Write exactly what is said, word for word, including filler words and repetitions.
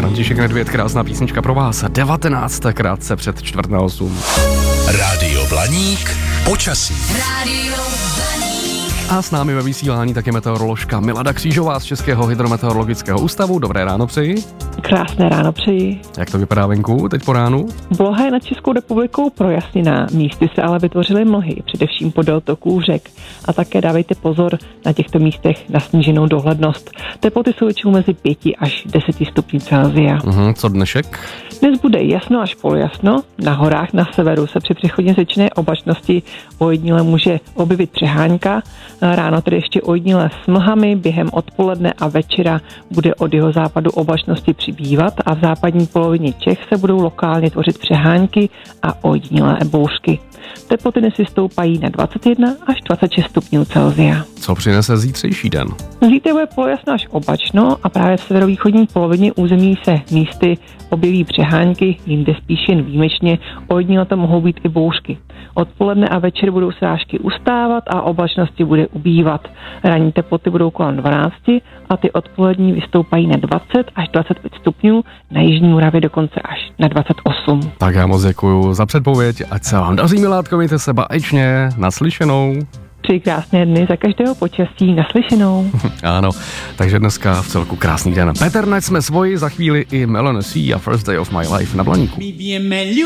František Nedvěd, krásná písnička pro vás. devatenáct krátce před čtvrt na osm. Rádio Blaník, počasí. Rádio Blaník. A s námi ve vysílání taky meteoroložka Milada Křížová z Českého hydrometeorologického ústavu. Dobré ráno přeji. Krásné ráno přeji. Jak to vypadá venku teď po ránu? Obloha je nad Českou republikou projasněná, místy se ale vytvořily mlhy, především podél toků řek. A také dávejte pozor na těchto místech na sníženou dohlednost. Teploty jsou většinou mezi pěti až deseti stupňů Celsia. Uhum, co dnešek? Dnes bude jasno až polojasno. Na horách na severu se při přechodně zvětšené oblačnosti ojediněle může objevit přehánka. Ráno tedy ještě ojediněle s mlhami, během odpoledne a večera bude od jeho západu oblačnosti přibývat a v západní polovině Čech se budou lokálně tvořit přehánky a ojedinělé bouřky. Teploty dnes vystoupají na dvacet jedna až dvacet šest stupňů Celsia. Co přinese zítřejší den? Zítra bude polojasno až oblačno a právě v severovýchodní polovině území se místy objeví přehánky, jinde spíš jen výjimečně, ojediněle to mohou být i bouřky. Odpoledne a večer budou srážky ustávat a oblačnosti bude ubývat. Ranní teploty budou kolem dvanáct a ty odpolední vystoupají na dvacet až dvacet pět stupňů, na jižní Moravě dokonce až na dvacet osm. Tak já moc děkuju za předpověď, ať se vám daří, milátko, mějte se báječně, naslyšenou. Přeji krásné dny za každého počasí, naslyšenou. Ano, takže dneska v celku krásný den. Petr, naď jsme svoji, za chvíli i Melon C a First Day of My Life na Blaníku.